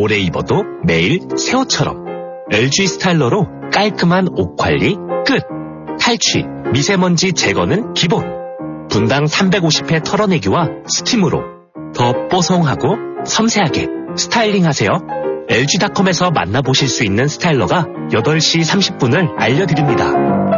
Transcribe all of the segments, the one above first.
오래 입어도 매일 새 옷처럼. LG 스타일러로 깔끔한 옷 관리 끝. 탈취, 미세먼지 제거는 기본. 분당 350회 털어내기와 스팀으로 더 뽀송하고 섬세하게 스타일링하세요. LG닷컴에서 만나보실 수 있는 스타일러가 8시 30분을 알려드립니다.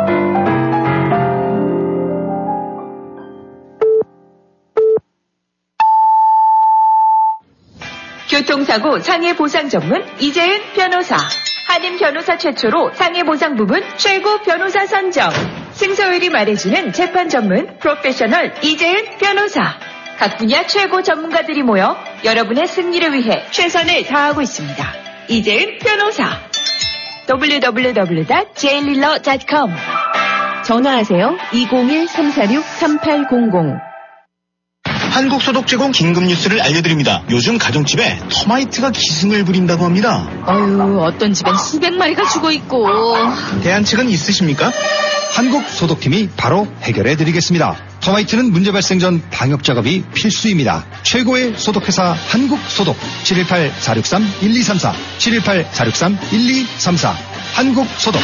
교통사고 상해보상 전문 이재은 변호사. 한인 변호사 최초로 상해보상 부분 최고 변호사 선정. 승소율이 말해주는 재판 전문 프로페셔널 이재은 변호사. 각 분야 최고 전문가들이 모여 여러분의 승리를 위해 최선을 다하고 있습니다. 이재은 변호사. www.jaililler.com. 전화하세요. 201-346-3800. 한국소독제공 긴급뉴스를 알려드립니다. 요즘 가정집에 터마이트가 기승을 부린다고 합니다. 아유, 어떤 집엔 수백 마리가 죽어있고. 대안책은 있으십니까? 한국소독팀이 바로 해결해드리겠습니다. 터마이트는 문제 발생 전 방역작업이 필수입니다. 최고의 소독회사 한국소독. 718-463-1234 718-463-1234 한국소독.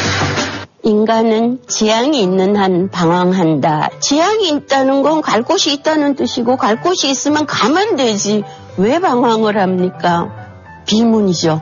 인간은 지향이 있는 한 방황한다. 지향이 있다는 건 갈 곳이 있다는 뜻이고 갈 곳이 있으면 가면 되지. 왜 방황을 합니까? 비문이죠.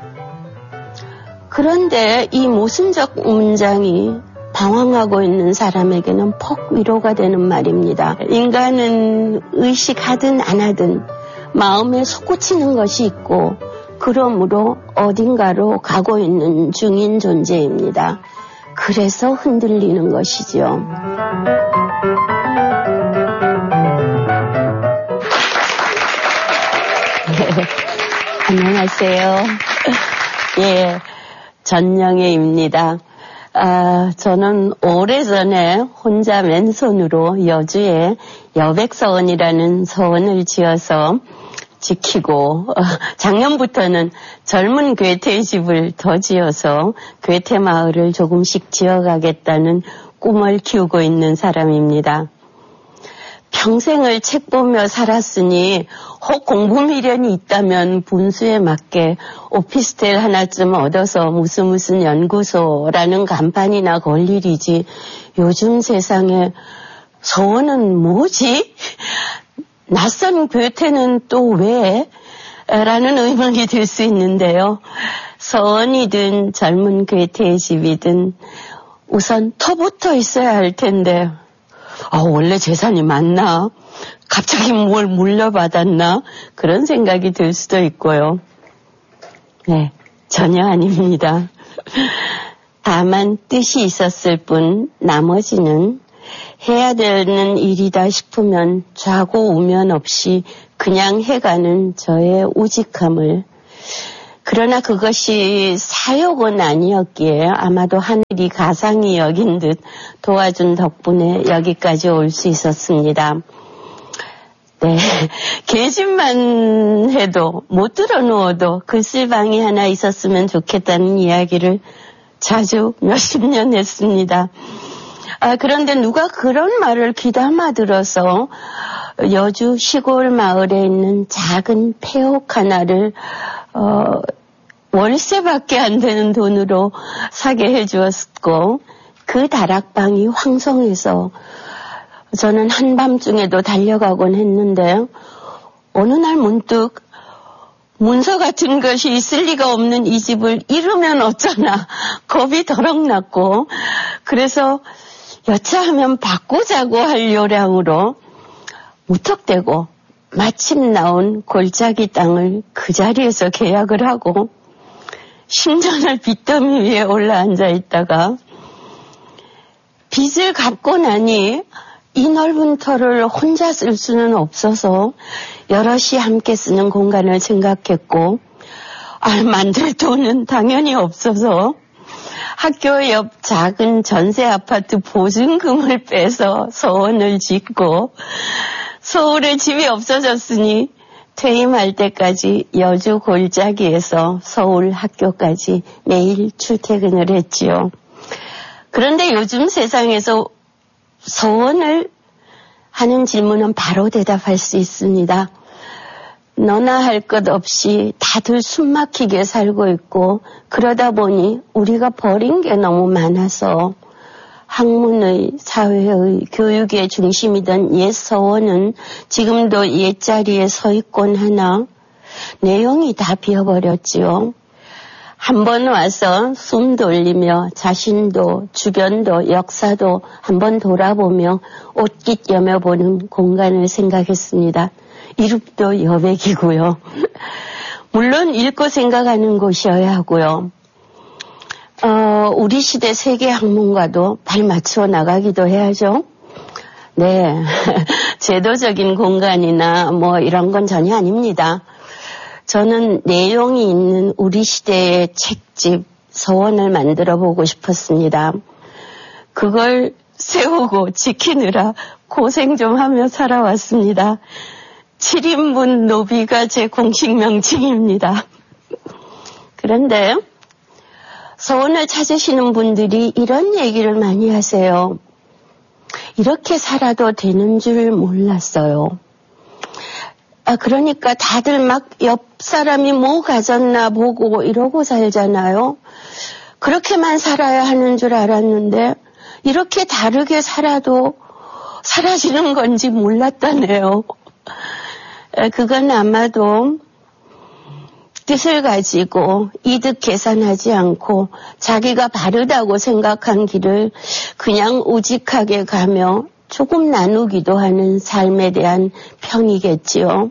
그런데 이 모순적 문장이 방황하고 있는 사람에게는 퍽 위로가 되는 말입니다. 인간은 의식하든 안 하든 마음에 솟구치는 것이 있고 그러므로 어딘가로 가고 있는 중인 존재입니다. 그래서 흔들리는 것이죠. 안녕하세요. 예, 전영애입니다. 저는 오래전에 혼자 맨손으로 여주에 여백서원이라는 서원을 지어서 지키고 작년부터는 젊은 괴테의 집을 더 지어서 괴테 마을을 조금씩 지어가겠다는 꿈을 키우고 있는 사람입니다. 평생을 책 보며 살았으니 혹 공부 미련이 있다면 분수에 맞게 오피스텔 하나쯤 얻어서 무슨 연구소라는 간판이나 걸 일이지 요즘 세상에 서원은 뭐지? 낯선 괴테는 또 왜? 라는 의문이 들 수 있는데요. 서원이든 젊은 괴테의 집이든 우선 터부터 있어야 할 텐데 원래 재산이 많나? 갑자기 뭘 물려받았나? 그런 생각이 들 수도 있고요. 네, 전혀 아닙니다. 다만 뜻이 있었을 뿐 나머지는 해야 되는 일이다 싶으면 좌고 우면 없이 그냥 해가는 저의 우직함을, 그러나 그것이 사욕은 아니었기에 아마도 하늘이 가상히 여긴 듯 도와준 덕분에 여기까지 올 수 있었습니다. 네, 계집만 해도 못 들어누워도 글쓸방이 하나 있었으면 좋겠다는 이야기를 자주 몇십 년 했습니다. 그런데 누가 그런 말을 귀담아 들어서 여주 시골 마을에 있는 작은 폐옥 하나를 월세밖에 안 되는 돈으로 사게 해주었고, 그 다락방이 황성해서 저는 한밤중에도 달려가곤 했는데 어느 날 문득 문서 같은 것이 있을 리가 없는 이 집을 잃으면 어쩌나 겁이 더럭 났고, 그래서 여차하면 바꾸자고 할 요량으로 무턱대고 마침 나온 골짜기 땅을 그 자리에서 계약을 하고 10년을 빚더미 위에 올라앉아 있다가 빚을 갚고 나니 이 넓은 터를 혼자 쓸 수는 없어서 여럿이 함께 쓰는 공간을 생각했고, 만들 돈은 당연히 없어서 학교 옆 작은 전세 아파트 보증금을 빼서 서원을 짓고, 서울에 집이 없어졌으니 퇴임할 때까지 여주 골짜기에서 서울 학교까지 매일 출퇴근을 했지요. 그런데 요즘 세상에서 서원을 하는 질문은 바로 대답할 수 있습니다. 너나 할 것 없이 다들 숨막히게 살고 있고 그러다 보니 우리가 버린 게 너무 많아서 학문의, 사회의, 교육의 중심이던 옛 서원은 지금도 옛자리에 서 있곤 하나 내용이 다 비어버렸지요. 한번 와서 숨 돌리며 자신도 주변도 역사도 한번 돌아보며 옷깃 여며보는 공간을 생각했습니다. 이름도 여백이고요. 물론 읽고 생각하는 곳이어야 하고요. 우리 시대 세계 학문과도 발맞추어 나가기도 해야죠. 네, 제도적인 공간이나 뭐 이런 건 전혀 아닙니다. 저는 내용이 있는 우리 시대의 책집, 서원을 만들어 보고 싶었습니다. 그걸 세우고 지키느라 고생 좀 하며 살아왔습니다. 7인분 노비가 제 공식 명칭입니다. 그런데 서원을 찾으시는 분들이 이런 얘기를 많이 하세요. 이렇게 살아도 되는 줄 몰랐어요. 그러니까 다들 막 옆 사람이 뭐 가졌나 보고 이러고 살잖아요. 그렇게만 살아야 하는 줄 알았는데 이렇게 다르게 살아도 사라지는 건지 몰랐다네요. 그건 아마도 뜻을 가지고 이득 계산하지 않고 자기가 바르다고 생각한 길을 그냥 우직하게 가며 조금 나누기도 하는 삶에 대한 평이겠지요.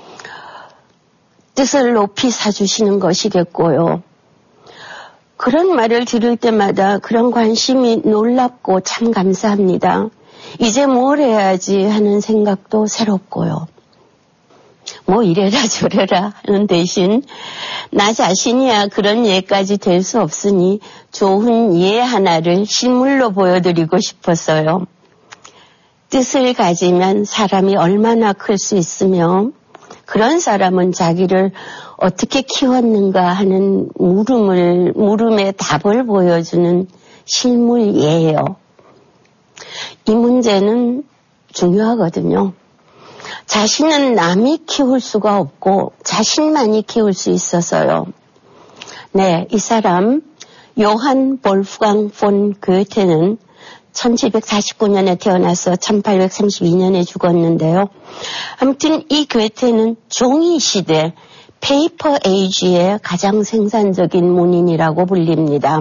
뜻을 높이 사주시는 것이겠고요. 그런 말을 들을 때마다 그런 관심이 놀랍고 참 감사합니다. 이제 뭘 해야지 하는 생각도 새롭고요. 뭐 이래라 저래라 하는 대신 나 자신이야 그런 예까지 될 수 없으니 좋은 예 하나를 실물로 보여드리고 싶었어요. 뜻을 가지면 사람이 얼마나 클 수 있으며 그런 사람은 자기를 어떻게 키웠는가 하는 물음의 답을 보여주는 실물예요. 이 문제는 중요하거든요. 자신은 남이 키울 수가 없고 자신만이 키울 수 있어서요. 네, 이 사람 요한 볼프강 폰 괴테는 1749년에 태어나서 1832년에 죽었는데요. 아무튼 이 괴테는 종이시대 페이퍼 에이지의 가장 생산적인 문인이라고 불립니다.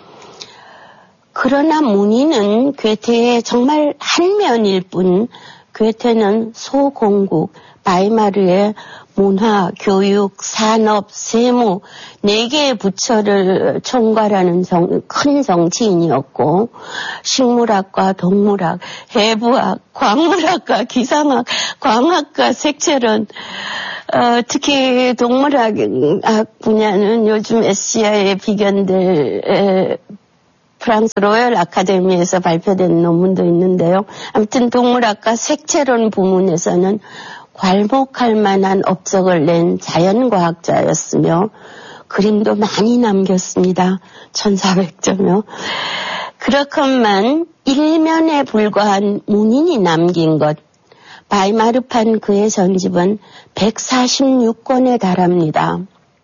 그러나 문인은 괴테의 정말 한 면일 뿐 괴테는 소공국 바이마르의 문화, 교육, 산업, 세무 4개의 부처를 총괄하는 큰 정치인이었고 식물학과, 동물학, 해부학, 광물학과, 기상학, 광학과, 색채론 특히 동물학 분야는 요즘 SCI에 비견될 프랑스 로열 아카데미에서 발표된 논문도 있는데요. 아무튼 동물학과 색채론 부문에서는 괄목할 만한 업적을 낸 자연과학자였으며 그림도 많이 남겼습니다. 1400점요. 그렇건만 일면에 불과한 문인이 남긴 것, 바이마르판 그의 전집은 146권에 달합니다.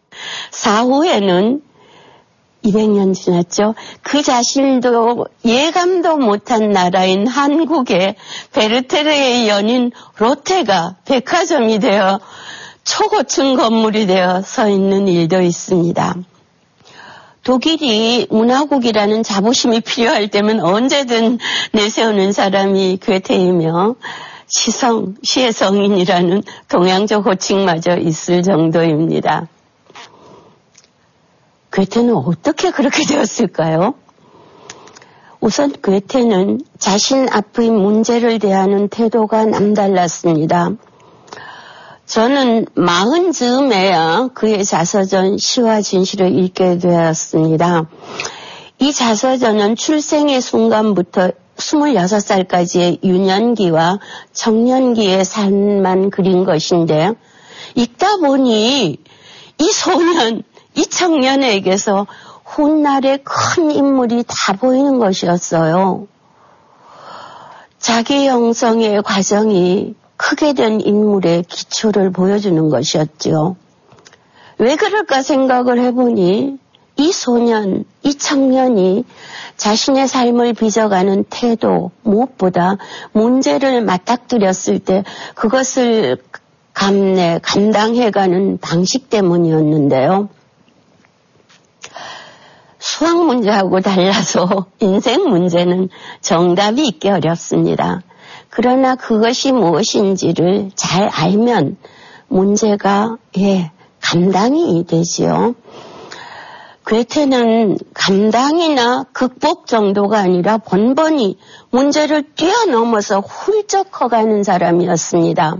사후에는 200년 지났죠. 그 자신도 예감도 못한 나라인 한국에 베르테르의 연인 로테가 백화점이 되어 초고층 건물이 되어 서 있는 일도 있습니다. 독일이 문화국이라는 자부심이 필요할 때면 언제든 내세우는 사람이 괴테이며 시의 성인이라는 동양적 호칭마저 있을 정도입니다. 괴테는 어떻게 그렇게 되었을까요? 우선 괴테는 자신 앞의 문제를 대하는 태도가 남달랐습니다. 저는 40즈음에야 그의 자서전 시와 진실을 읽게 되었습니다. 이 자서전은 출생의 순간부터 26살까지의 유년기와 청년기의 삶만 그린 것인데 읽다 보니 이 소년, 이 청년에게서 훗날의 큰 인물이 다 보이는 것이었어요. 자기 형성의 과정이 크게 된 인물의 기초를 보여주는 것이었죠. 왜 그럴까 생각을 해보니 이 소년, 이 청년이 자신의 삶을 빚어가는 태도, 무엇보다 문제를 맞닥뜨렸을 때 그것을 감당해가는 방식 때문이었는데요. 수학 문제하고 달라서 인생 문제는 정답이 있기 어렵습니다. 그러나 그것이 무엇인지를 잘 알면 문제가 감당이 되지요. 괴테는 감당이나 극복 정도가 아니라 번번이 문제를 뛰어넘어서 훌쩍 커가는 사람이었습니다.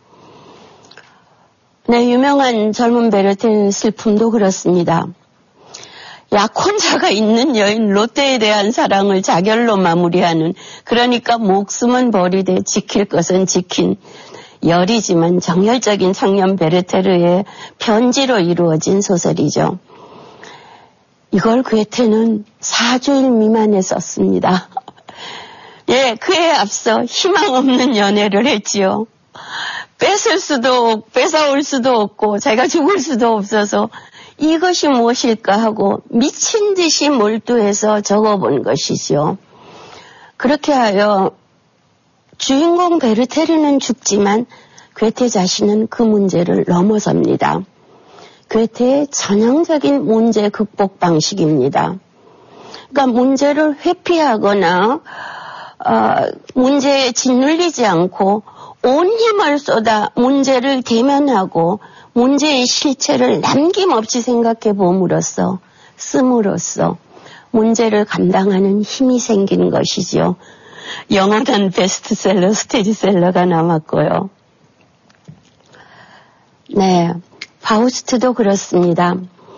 네, 유명한 젊은 베르테의 슬픔도 그렇습니다. 약혼자가 있는 여인 롯데에 대한 사랑을 자결로 마무리하는, 그러니까 목숨은 버리되 지킬 것은 지킨 여리지만 정열적인 청년 베르테르의 편지로 이루어진 소설이죠. 이걸 괴테는 4주일 미만에 썼습니다. 예, 그에 앞서 희망 없는 연애를 했지요. 뺏어올 수도 없고 제가 죽을 수도 없어서 이것이 무엇일까 하고 미친 듯이 몰두해서 적어본 것이죠. 그렇게 하여 주인공 베르테르는 죽지만 괴테 자신은 그 문제를 넘어섭니다. 괴테의 전형적인 문제 극복 방식입니다. 그러니까 문제를 회피하거나 문제에 짓눌리지 않고 온 힘을 쏟아 문제를 대면하고 문제의 실체를 남김없이 생각해 봄으로써 문제를 감당하는 힘이 생긴 것이지요. 영원한 베스트셀러, 스테디셀러가 남았고요. 네, 파우스트도 그렇습니다.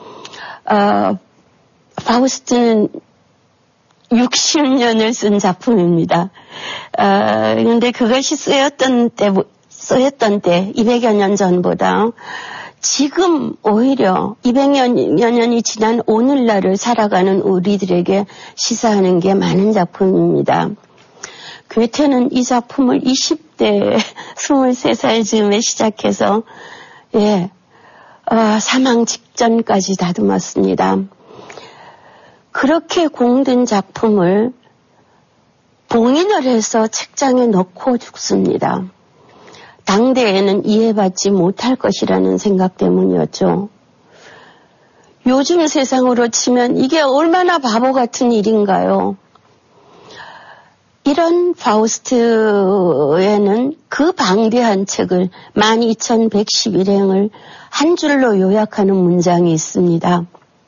파우스트는 60년을 쓴 작품입니다. 그런데 그것이 쓰였던 때 200여 년 전보다 지금 오히려 200여 년이 지난 오늘날을 살아가는 우리들에게 시사하는 게 많은 작품입니다. 괴테는 이 작품을 20대 23살 즈음에 시작해서 사망 직전까지 다듬었습니다. 그렇게 공든 작품을 봉인을 해서 책장에 넣고 죽습니다. 당대에는 이해받지 못할 것이라는 생각 때문이었죠. 요즘 세상으로 치면 이게 얼마나 바보 같은 일인가요? 이런 파우스트에는 그 방대한 책을 12,111행을 한 줄로 요약하는 문장이 있습니다.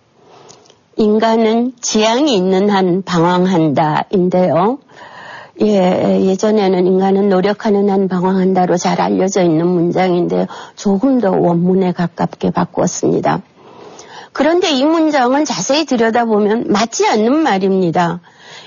인간은 지향이 있는 한 방황한다인데요. 예전에는 인간은 노력하는 한 방황한다로 잘 알려져 있는 문장인데 조금 더 원문에 가깝게 바꾸었습니다. 그런데 이 문장은 자세히 들여다보면 맞지 않는 말입니다.